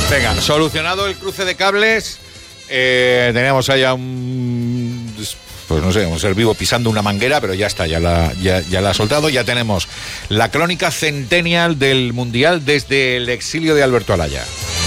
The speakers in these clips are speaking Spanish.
Venga, solucionado el cruce de cables, tenemos allá pues no sé, un ser vivo pisando una manguera, pero ya está, ya la ha soltado. Ya tenemos la crónica centennial del Mundial desde el exilio de Alberto Alaya.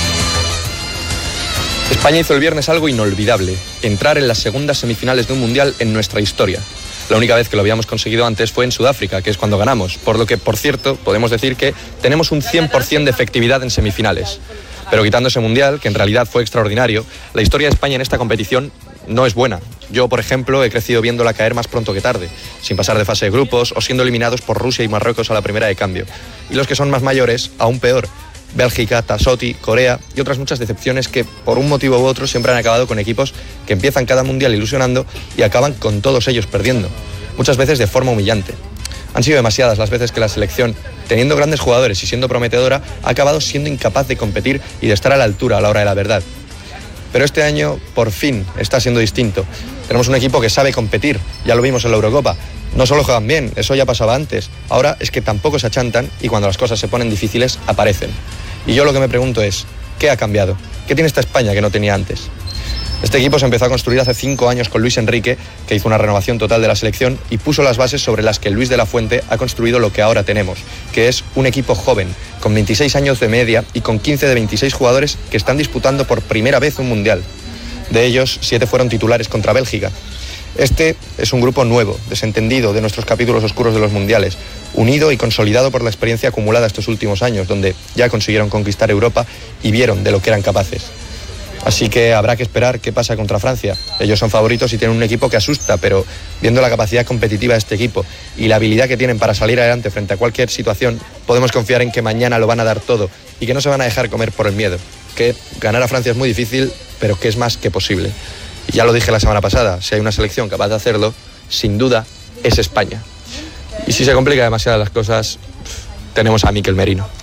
España hizo el viernes algo inolvidable, entrar en las segundas semifinales de un Mundial en nuestra historia. La única vez que lo habíamos conseguido antes fue en Sudáfrica, que es cuando ganamos, por lo que, por cierto, podemos decir que tenemos un 100% de efectividad en semifinales. Pero quitando ese Mundial, que en realidad fue extraordinario, la historia de España en esta competición no es buena. Yo, por ejemplo, he crecido viéndola caer más pronto que tarde, sin pasar de fase de grupos o siendo eliminados por Rusia y Marruecos a la primera de cambio. Y los que son más mayores, aún peor. Bélgica, Tasoti, Corea y otras muchas decepciones que, por un motivo u otro, siempre han acabado con equipos que empiezan cada Mundial ilusionando y acaban con todos ellos perdiendo, muchas veces de forma humillante. Han sido demasiadas las veces que la selección, teniendo grandes jugadores y siendo prometedora, ha acabado siendo incapaz de competir y de estar a la altura a la hora de la verdad. Pero este año, por fin, está siendo distinto. Tenemos un equipo que sabe competir, ya lo vimos en la Eurocopa. No solo juegan bien, eso ya pasaba antes. Ahora es que tampoco se achantan y cuando las cosas se ponen difíciles, aparecen. Y yo lo que me pregunto es, ¿qué ha cambiado? ¿Qué tiene esta España que no tenía antes? Este equipo se empezó a construir hace 5 años con Luis Enrique, que hizo una renovación total de la selección y puso las bases sobre las que Luis de la Fuente ha construido lo que ahora tenemos, que es un equipo joven, con 26 años de media y con 15 de 26 jugadores que están disputando por primera vez un Mundial. De ellos, 7 fueron titulares contra Bélgica. Este es un grupo nuevo, desentendido de nuestros capítulos oscuros de los mundiales, unido y consolidado por la experiencia acumulada estos últimos años, donde ya consiguieron conquistar Europa y vieron de lo que eran capaces. Así que habrá que esperar qué pasa contra Francia. Ellos son favoritos y tienen un equipo que asusta, pero viendo la capacidad competitiva de este equipo y la habilidad que tienen para salir adelante frente a cualquier situación, podemos confiar en que mañana lo van a dar todo y que no se van a dejar comer por el miedo. Que ganar a Francia es muy difícil, pero que es más que posible. Y ya lo dije la semana pasada, si hay una selección capaz de hacerlo, sin duda es España. Y si se complica demasiado las cosas, tenemos a Mikel Merino.